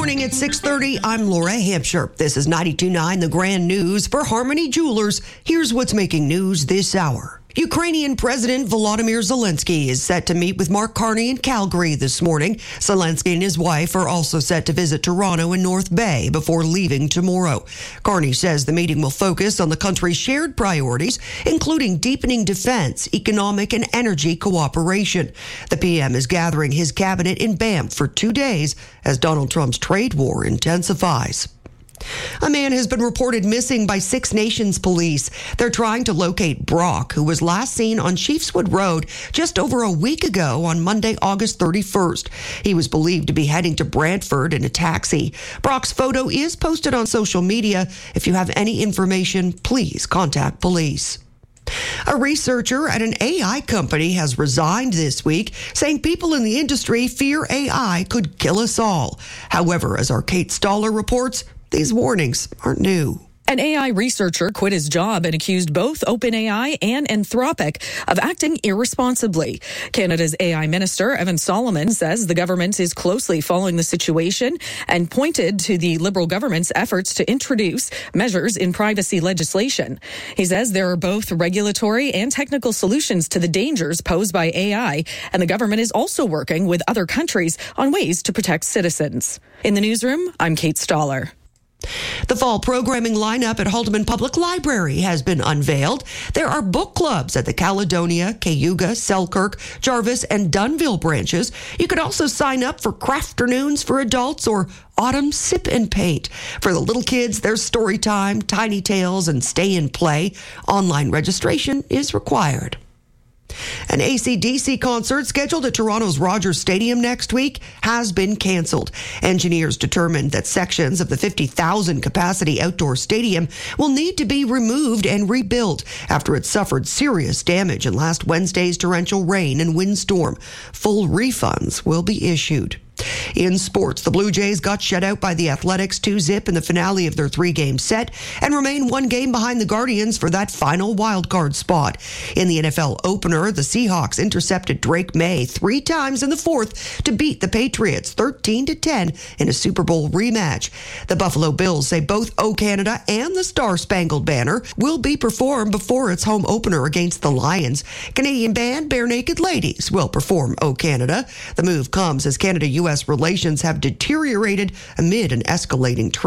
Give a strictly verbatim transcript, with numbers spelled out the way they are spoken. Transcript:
morning at six thirty. I'm Laura Hampshire. This is ninety-two point nine The Grand News for Harmony Jewelers. Here's what's making news this hour. Ukrainian President Volodymyr Zelensky is set to meet with Mark Carney in Calgary this morning. Zelensky and his wife are also set to visit Toronto and North Bay before leaving tomorrow. Carney says the meeting will focus on the country's shared priorities, including deepening defense, economic, and energy cooperation. The P M is gathering his cabinet in Banff for two days as Donald Trump's trade war intensifies. A man has been reported missing by Six Nations police. They're trying to locate Brock, who was last seen on Chiefswood Road just over a week ago on Monday, August thirty-first. He was believed to be heading to Brantford in a taxi. Brock's photo is posted on social media. If you have any information, please contact police. A researcher at an A I company has resigned this week, saying people in the industry fear A I could kill us all. However, as our Kate Stoller reports, these warnings aren't new. An A I researcher quit his job and accused both OpenAI and Anthropic of acting irresponsibly. Canada's A I Minister, Evan Solomon, says the government is closely following the situation and pointed to the Liberal government's efforts to introduce measures in privacy legislation. He says there are both regulatory and technical solutions to the dangers posed by A I, and the government is also working with other countries on ways to protect citizens. In the newsroom, I'm Kate Stoller. The fall programming lineup at Haldimand Public Library has been unveiled. There are book clubs at the Caledonia, Cayuga, Selkirk, Jarvis, and Dunnville branches. You could also sign up for crafternoons for adults or autumn sip and paint. For the little kids, there's story time, tiny tales, and stay and play. Online registration is required. An A C D C concert scheduled at Toronto's Rogers Stadium next week has been canceled. Engineers determined that sections of the fifty thousand capacity outdoor stadium will need to be removed and rebuilt after it suffered serious damage in last Wednesday's torrential rain and windstorm. Full refunds will be issued. In sports, the Blue Jays got shut out by the Athletics two zip in the finale of their three-game set and remain one game behind the Guardians for that final wildcard spot. In the N F L opener, the Seahawks intercepted Drake May three times in the fourth to beat the Patriots thirteen to ten in a Super Bowl rematch. The Buffalo Bills say both O Canada and the Star-Spangled Banner will be performed before its home opener against the Lions. Canadian band Bare Naked Ladies will perform O Canada. The move comes as Canada-U S relations have deteriorated amid an escalating trade